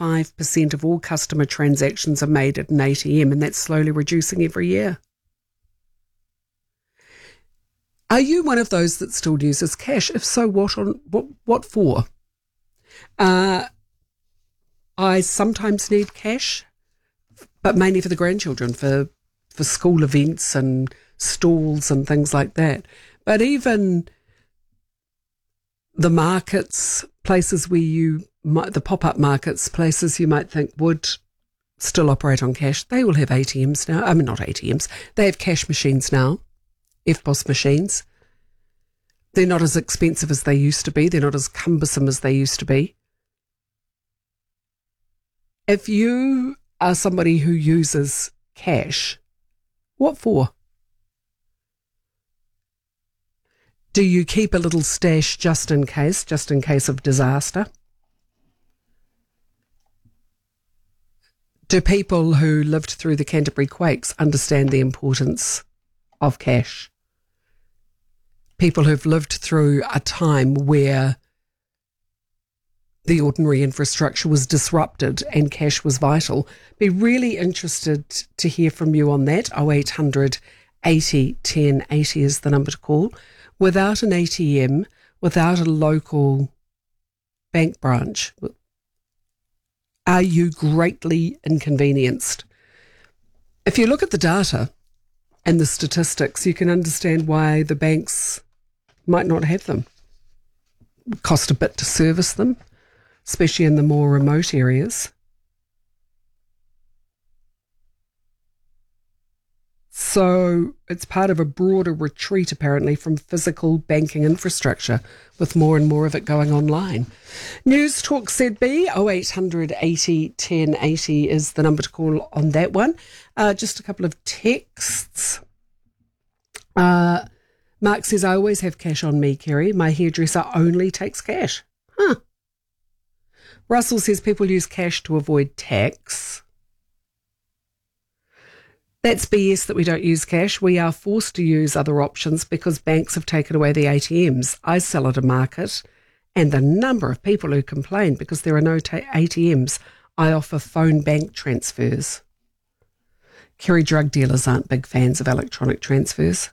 25% of all customer transactions are made at an ATM, and that's slowly reducing every year. Are you one of those that still uses cash? If so, what for? I sometimes need cash, but mainly for the grandchildren, for school events and stalls and things like that. But even the markets, places where the pop-up markets, places you might think would still operate on cash, they will have ATMs now. I mean, not ATMs. They have cash machines now, EFTPOS machines. They're not as expensive as they used to be. They're not as cumbersome as they used to be. If you are somebody who uses cash, what for? Do you keep a little stash just in case of disaster? Do people who lived through the Canterbury quakes understand the importance of cash? People who've lived through a time where the ordinary infrastructure was disrupted and cash was vital. Be really interested to hear from you on that. 0800 80 10 80 is the number to call. Without an ATM, without a local bank branch, are you greatly inconvenienced? If you look at the data and the statistics, you can understand why the banks might not have them. It would cost a bit to service them, especially in the more remote areas. So it's part of a broader retreat, apparently, from physical banking infrastructure, with more and more of it going online. News Talk ZB, 0800 80 10 80 is the number to call on that one. Just a couple of texts. Mark says, I always have cash on me, Kerry. My hairdresser only takes cash. Huh. Russell says people use cash to avoid tax. That's BS that we don't use cash. We are forced to use other options because banks have taken away the ATMs. I sell at a market, and the number of people who complain because there are no ATMs, I offer phone bank transfers. Kerry, drug dealers aren't big fans of electronic transfers,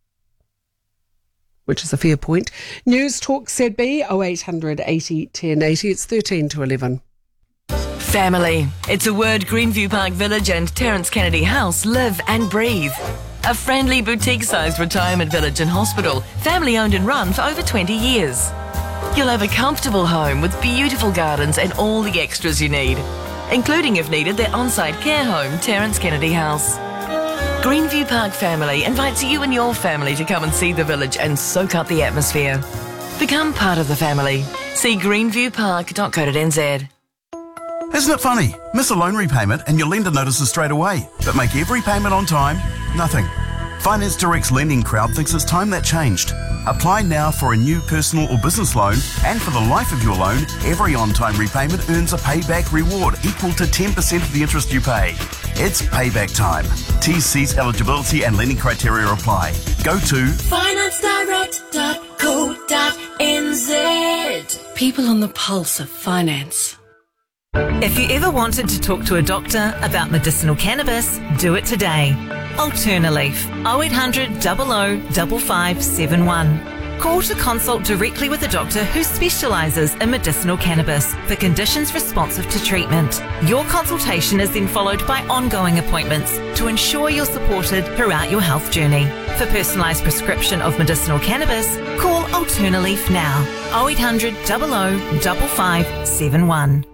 which is a fair point. News Talk ZB, 0800 80 10 80. It's 13 to 11. Family. It's a word Greenview Park Village and Terence Kennedy House live and breathe. A friendly boutique-sized retirement village and hospital, family-owned and run for over 20 years. You'll have a comfortable home with beautiful gardens and all the extras you need, including, if needed, their on-site care home, Terence Kennedy House. Greenview Park Family invites you and your family to come and see the village and soak up the atmosphere. Become part of the family. See greenviewpark.co.nz. Isn't it funny? Miss a loan repayment and your lender notices straight away, but make every payment on time? Nothing. Finance Direct's lending crowd thinks it's time that changed. Apply now for a new personal or business loan, and for the life of your loan, every on-time repayment earns a payback reward equal to 10% of the interest you pay. It's payback time. T's, eligibility and lending criteria apply. Go to financedirect.co.nz. People on the pulse of finance. If you ever wanted to talk to a doctor about medicinal cannabis, do it today. Alternaleaf, 0800 00 5571. Call to consult directly with a doctor who specialises in medicinal cannabis for conditions responsive to treatment. Your consultation is then followed by ongoing appointments to ensure you're supported throughout your health journey. For personalised prescription of medicinal cannabis, call Alternaleaf now, 0800 00 5571.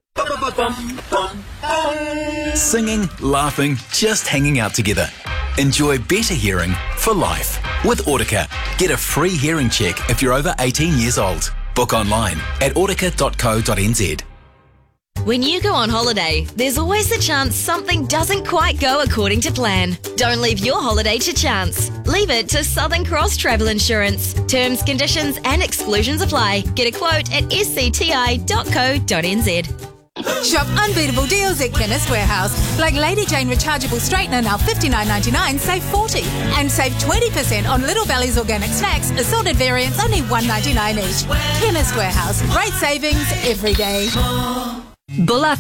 Singing, laughing, just hanging out together. Enjoy better hearing for life. With Audica, get a free hearing check if you're over 18 years old. Book online at audica.co.nz. When you go on holiday, there's always the chance something doesn't quite go according to plan. Don't leave your holiday to chance. Leave it to Southern Cross Travel Insurance. Terms, conditions and exclusions apply. Get a quote at scti.co.nz. Shop unbeatable deals at Chemist Warehouse. Like Lady Jane rechargeable straightener now $59.99, save $40. And save 20% on Little Valley's organic snacks, assorted variants only $1.99 each. Chemist Warehouse. Great savings every day. Bulla